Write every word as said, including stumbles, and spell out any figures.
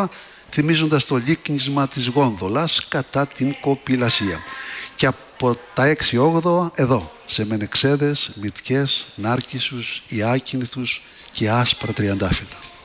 έντομα, θυμίζοντας το λίκνισμα της γόνδολας κατά την κοπηλασία. Και από τα έξι όγδοα, εδώ, σε μενεξέδες, μυτιές, νάρκισσους, ιάκινθους και άσπρα τριαντάφυλλα.